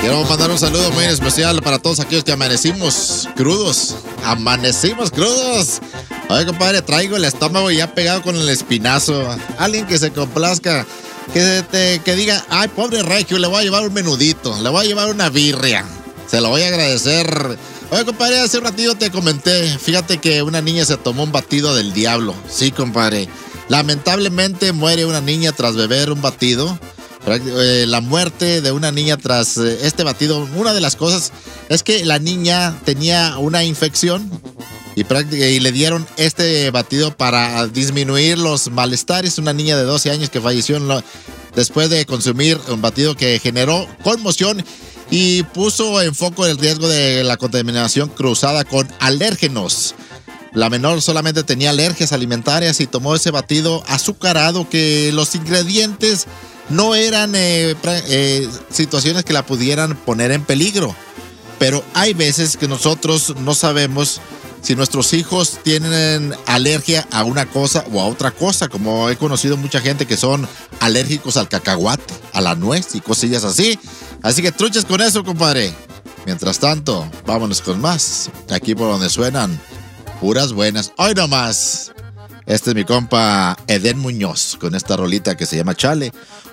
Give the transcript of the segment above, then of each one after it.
Quiero mandar un saludo muy especial para todos aquellos que amanecimos crudos. Amanecimos crudos. Oye, compadre, traigo el estómago ya pegado con el espinazo. Alguien que se complazca, que diga, ay, pobre Regio, le voy a llevar un menudito, le voy a llevar una birria. Se lo voy a agradecer. Oye, compadre, hace un ratito te comenté, fíjate que una niña se tomó un batido del diablo. Sí, compadre. Lamentablemente muere una niña tras beber un batido. La muerte de una niña tras este batido, una de las cosas es que la niña tenía una infección y le dieron este batido para disminuir los malestares. Una niña de 12 años que falleció después de consumir un batido que generó conmoción y puso en foco el riesgo de la contaminación cruzada con alérgenos. La menor solamente tenía alergias alimentarias y tomó ese batido azucarado que los ingredientes no eran situaciones que la pudieran poner en peligro. Pero hay veces que nosotros no sabemos si nuestros hijos tienen alergia a una cosa o a otra cosa. Como he conocido mucha gente que son alérgicos al cacahuate, a la nuez y cosillas así. Así que truches con eso, compadre. Mientras tanto, vámonos con más. Aquí por donde suenan puras buenas. Hoy nomás. Este es mi compa Eden Muñoz con esta rolita que se llama Chale.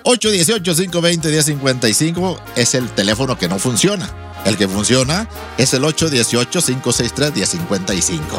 818-520-1055 es el teléfono que no funciona. El que funciona es el 818-563-1055.